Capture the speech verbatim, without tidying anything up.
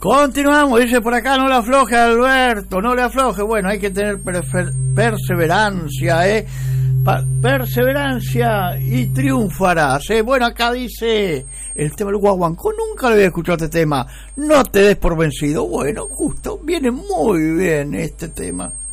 Continuamos, dice por acá, no le afloje Alberto, no le afloje. Bueno, hay que tener perfer- perseverancia, ¿eh? Pa- perseverancia y triunfarás, ¿eh? Bueno, acá dice el tema del guaguancó, nunca lo había escuchado este tema. No te des por vencido. Bueno, justo, viene muy bien este tema.